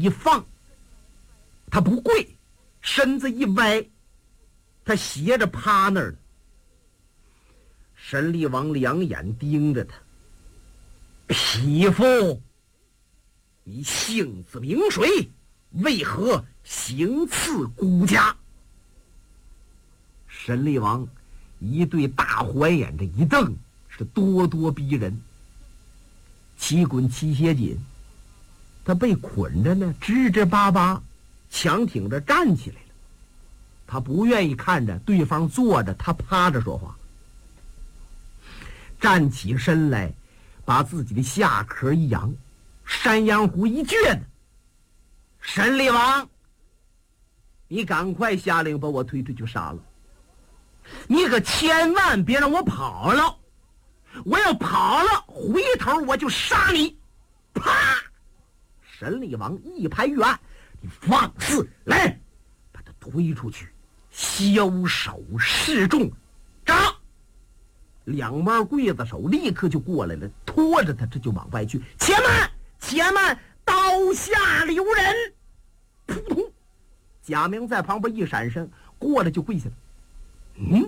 一放，他不跪，身子一歪，他斜着趴那儿了。神力王两眼盯着他，匹夫，你姓子名谁？为何行刺孤家？神力王一对大环眼这一瞪，是咄咄逼人。旗滚七血紧，他被捆着呢，支支巴巴强挺着站起来了。他不愿意看着对方坐着，他趴着说话。站起身来，把自己的下壳一扬，山羊胡一撅的。神力王，你赶快下令把我推出去杀了，你可千万别让我跑了，我要跑了回头我就杀你！啪！神力王一拍玉案，你放肆来，把他推出去，枭首示众，杀！两弯刽子手立刻就过来了，拖着他这就往外去。且慢，且慢，刀下留人！扑通！贾明在旁边一闪身，过来就跪下了。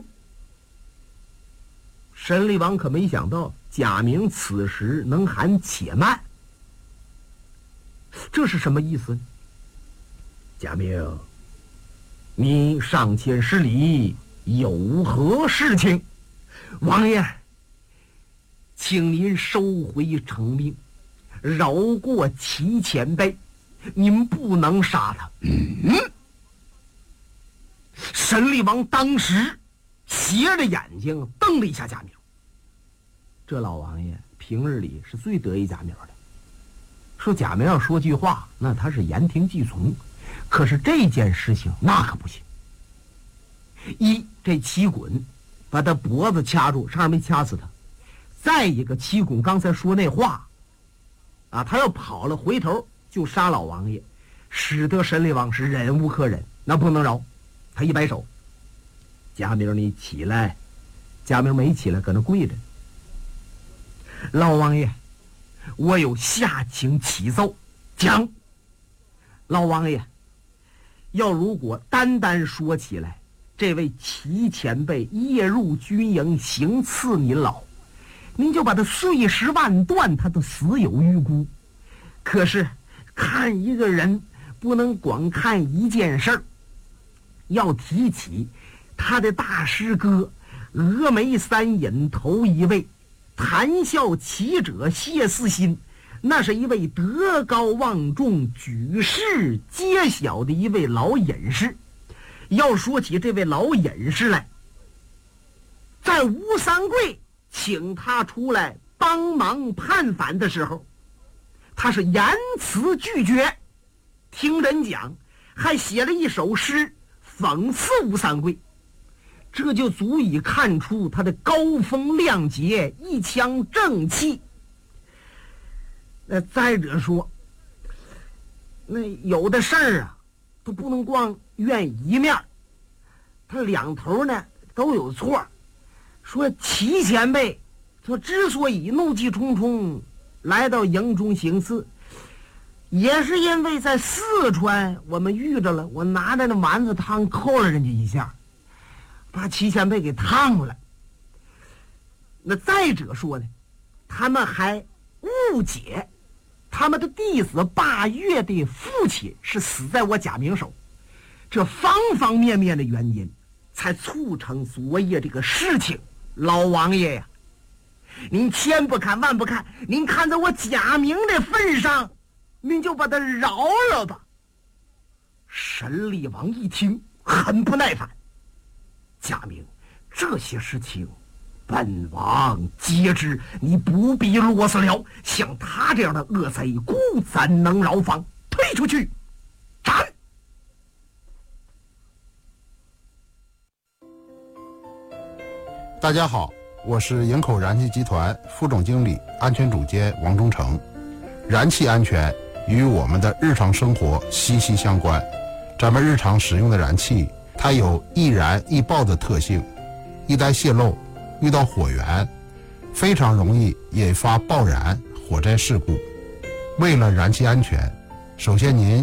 神力王可没想到贾明此时能喊且慢，这是什么意思呢？贾明，你上前施礼，有何事情？王爷，请您收回成命，饶过齐前辈，您不能杀他。神力王当时斜着眼睛瞪了一下贾明。这老王爷平日里是最得意贾明的，说贾明要说句话，那他是言听计从。可是这件事情那可不行。这旗滚把他脖子掐住，差点没掐死他。再一个，旗滚刚才说那话啊，他要跑了回头就杀老王爷，使得神力王是忍无可忍，那不能饶。他一摆手，贾明你起来。贾明没起来，搁那跪着。老王爷，我有下情启奏，讲。老王爷，要如果单说起来，这位齐前辈夜入军营行刺您老，您就把他碎尸万段，他都死有余辜。可是看一个人不能光看一件事儿，要提起他的大师哥峨眉三隐头一位谈笑奇者谢四新，那是一位德高望重、举世皆晓的一位老隐士。要说起这位老隐士来，在吴三桂请他出来帮忙叛反的时候，他是严词拒绝，听人讲还写了一首诗讽刺吴三桂，这就足以看出他的高风亮节、一腔正气。再者说，那有的事儿啊，都不能光怨一面，他两头呢都有错。说齐前辈他之所以怒气冲冲来到营中行刺，也是因为在四川我们遇着了，我拿着那丸子汤扣了人家一下，把齐前辈给烫了。那再者说呢，他们还误解他们的弟子霸月的父亲是死在我贾明手，这方方面面的原因才促成昨夜这个事情。老王爷呀，您千不看万不看，您看在我贾明的份上，您就把他饶了吧。神力王一听很不耐烦，贾明，这些事情本王皆知，你不必啰嗦了。像他这样的恶贼，孤怎能饶放？推出去斩！ 大家好，我是营口燃气集团副总经理、安全总监王忠诚。燃气安全与我们的日常生活息息相关。咱们日常使用的燃气，它有易燃易爆的特性，一旦泄漏，遇到火源，非常容易引发爆燃、火灾事故。为了燃气安全，首先您